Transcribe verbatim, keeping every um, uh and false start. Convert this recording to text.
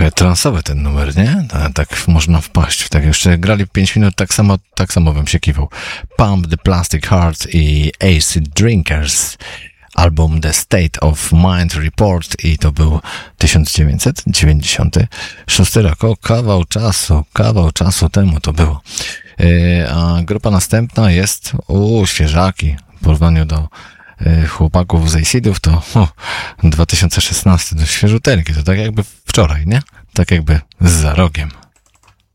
trochę transowy ten numer, nie? Tak można wpaść. Tak jeszcze grali pięć minut, tak samo, tak samo bym się kiwał. Pump the Plastic Heart i Acid Drinkers. Album The State of Mind Report i to był tysiąc dziewięćset dziewięćdziesiąty szósty rok. O, kawał czasu, kawał czasu temu to było. Yy, a grupa następna jest u świeżaki w porównaniu do yy, chłopaków z Acidów to o, dwa tysiące szesnasty, to świeżuteńki, to tak jakby wczoraj, nie? Tak jakby za rogiem.